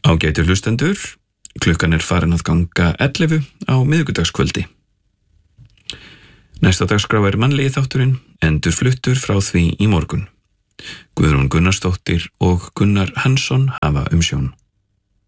Ágætu hlustendur, klukkan farin að ganga 11 á miðvikudagskvöldi. Næsta dagskrá mannlegi þátturinn, endurfluttur frá því í morgun. Guðrún Gunnarsdóttir og Gunnar Hansson hafa umsjón.